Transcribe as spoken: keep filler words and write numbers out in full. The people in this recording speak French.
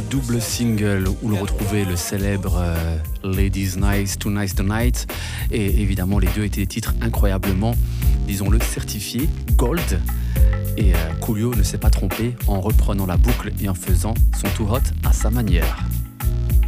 double single où l'on retrouvait le célèbre euh, Ladies Nice, Too Nice Tonight, et évidemment les deux étaient des titres incroyablement, disons-le, certifiés Gold. Et euh, Coolio ne s'est pas trompé en reprenant la boucle et en faisant son Too Hot à sa manière.